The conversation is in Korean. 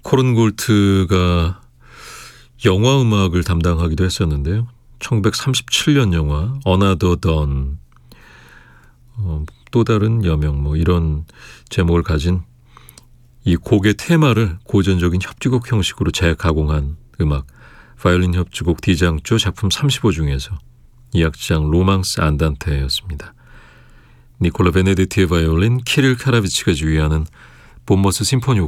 코른골트가 영화 음악을 담당하기도 했었는데요. 1937년 영화 Another Dawn, 또 다른 여명 뭐 이런 제목을 가진 이 곡의 테마를 고전적인 협주곡 형식으로 재가공한 음악, 바이올린 협주곡 D장조 작품 35 중에서 이 악장 로망스 안단테였습니다. 니콜라 베네디티의 바이올린, 키릴 카라비치가 지휘하는 본머스 심포니